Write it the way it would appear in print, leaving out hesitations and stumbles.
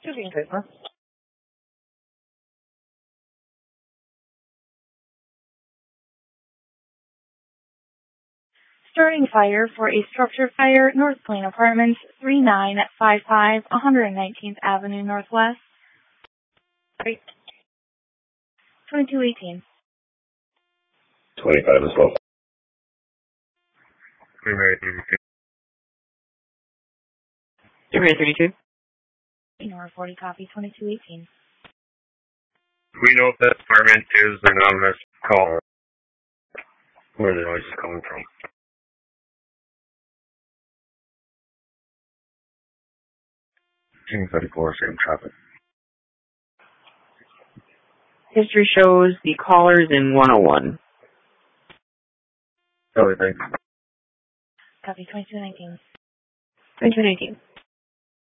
Shooting paper. Starting fire for a structure fire, North Plain Apartments, 3955 119th Avenue Northwest. 2218. 25 as well. Primary 32. Primary 32. North 40 copy, 2218. We know if that apartment is an anonymous caller. Where the noise is coming from. King 34, same traffic. History shows the callers in 101. Oh, thanks. Copy, 2219. 2219.